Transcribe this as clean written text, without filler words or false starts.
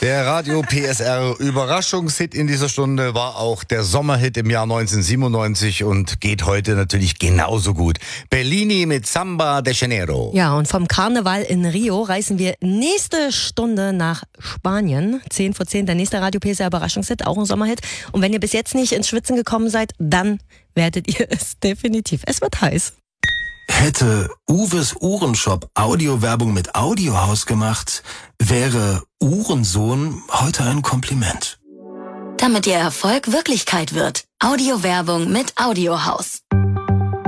Der Radio PSR Überraschungshit in dieser Stunde war auch der Sommerhit im Jahr 1997 und geht heute natürlich genauso gut. Bellini mit Samba de Janeiro. Ja, und vom Karneval in Rio reisen wir nächste Stunde nach Spanien. 10 vor 10, der nächste Radio PSR Überraschungshit, auch ein Sommerhit. Und wenn ihr bis jetzt nicht ins Schwitzen gekommen seid, dann werdet ihr es definitiv. Es wird heiß. Hätte Uwes Uhrenshop Audiowerbung mit Audiohaus gemacht, wäre Uhrensohn heute ein Kompliment. Damit Ihr Erfolg Wirklichkeit wird. Audiowerbung mit Audiohaus.